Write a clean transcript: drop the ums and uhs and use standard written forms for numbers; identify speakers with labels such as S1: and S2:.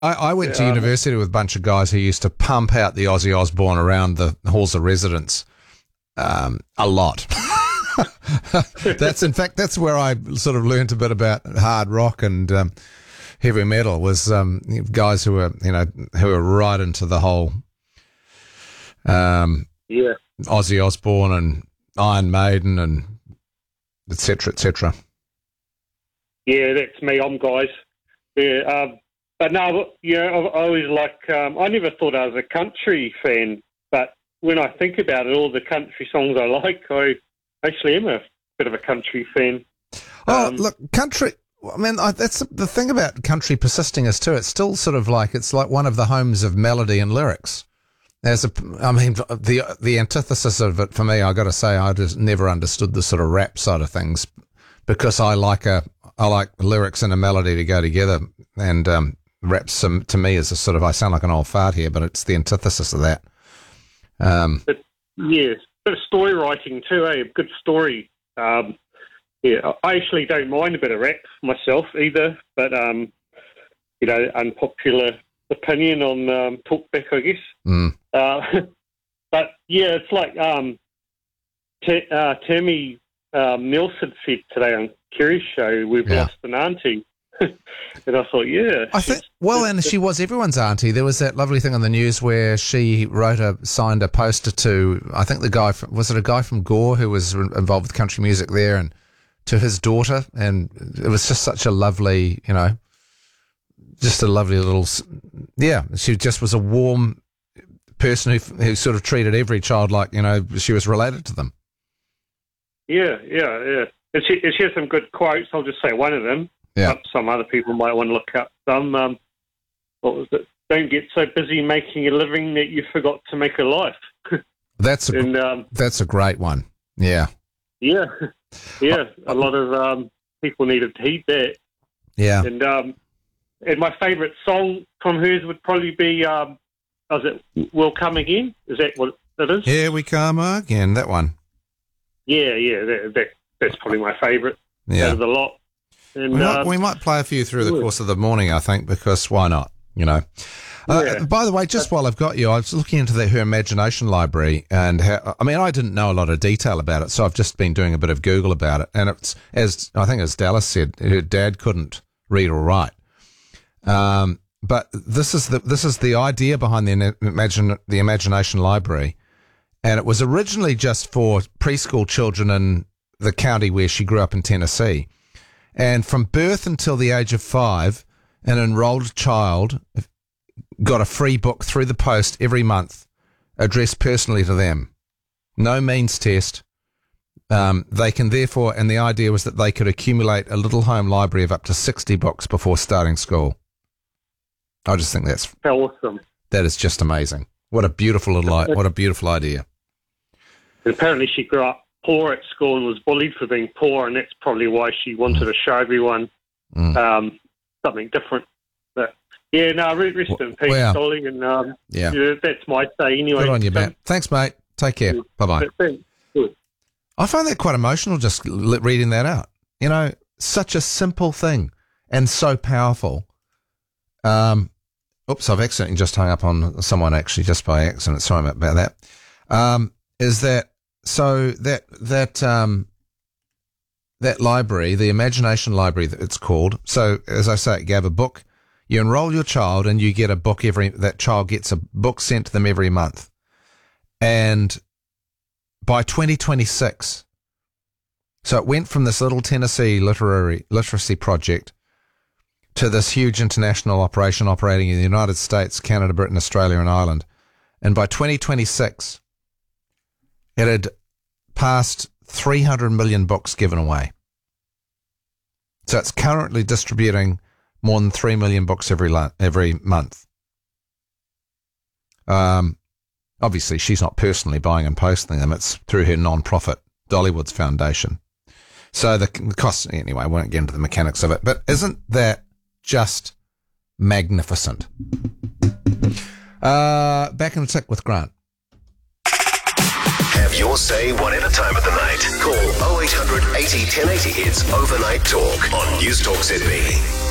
S1: I went to university with a bunch of guys who used to pump out the Ozzy Osbourne around the halls of residence a lot. That's where I sort of learned a bit about hard rock and heavy metal, was guys who were right into the whole Ozzy Osbourne and Iron Maiden and et cetera, et cetera.
S2: Yeah, that's me. I'm guys. Yeah, but no, I always I never thought I was a country fan, but when I think about it, all the country songs I like, I actually am a bit of a country fan.
S1: Look, country, I mean, that's the thing about country persisting is too, it's still sort of it's like one of the homes of melody and lyrics. The antithesis of it for me, I got to say, I just never understood the sort of rap side of things, because I like lyrics and a melody to go together, and raps to me is a sort of, I sound like an old fart here, but it's the antithesis of that.
S2: Yes, bit of story writing too, a good story. I actually don't mind a bit of rap myself either, but unpopular opinion on talkback, I guess. But yeah, it's like Tammy Nielsen said today on Kerry's show, we've lost an auntie. And I thought,
S1: and she was everyone's auntie. There was that lovely thing on the news where she signed a poster to, I think was it a guy from Gore who was involved with country music there, and to his daughter, and it was just such a lovely, just a lovely little, she just was a warm person who sort of treated every child like, she was related to them.
S2: Yeah. And she has some good quotes. I'll just say one of them.
S1: Yeah.
S2: Some other people might want to look up some. What was it? Don't get so busy making a living that you forgot to make a life.
S1: That's a great one. Yeah.
S2: Yeah. Yeah. A lot of people needed to heed that.
S1: Yeah.
S2: And my favourite song from hers would probably be, is it We'll Come Again? Is that what it is?
S1: Here we come again, that one.
S2: Yeah. That's probably my favourite out of the lot. And,
S1: we might play a few through the course of the morning, I think, because why not, By the way, just while I've got you, I was looking into her imagination library, and I didn't know a lot of detail about it, so I've just been doing a bit of Google about it, and it's, as Dallas said, her dad couldn't read or write. But this is the idea behind the imagination library, and it was originally just for preschool children in the county where she grew up in Tennessee. And from birth until the age of 5, an enrolled child got a free book through the post every month, addressed personally to them. No means test. They can therefore, and the idea was that they could accumulate a little home library of up to 60 books before starting school. I just think that's
S2: awesome.
S1: That is just amazing. What a beautiful idea.
S2: And apparently she grew up poor at school and was bullied for being poor, and that's probably why she wanted to show everyone something different. But rest in peace, Dolly, and that's my say anyway.
S1: Good on you, Matt. Thanks, mate. Take care. Bye-bye.
S2: Good.
S1: I find that quite emotional just reading that out. Such a simple thing and so powerful. Oops, I've accidentally just hung up on someone actually just by accident. Sorry about that. That library, the Imagination Library, it's called. So, as I say, you have a book, you enroll your child, and you get a book that child gets a book sent to them every month. And by 2026, so it went from this little Tennessee literacy project to this huge international operation operating in the United States, Canada, Britain, Australia, and Ireland. And by 2026, it had passed 300 million books given away. So it's currently distributing more than 3 million books every month. Obviously, she's not personally buying and posting them. It's through her non-profit, Dollywood's Foundation. So the cost, anyway, I won't get into the mechanics of it. But isn't that just magnificent? Back in a tick with Grant.
S3: Have your say whatever time of the night. Call 0800 80 1080 hits Overnight Talk on News Talk ZB.